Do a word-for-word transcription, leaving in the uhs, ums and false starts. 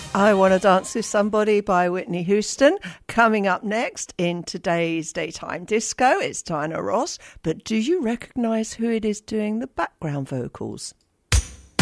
I Want to Dance with Somebody by Whitney Houston. Coming up next in today's Daytime Disco, it's Diana Ross. But do you recognise who it is doing the background vocals?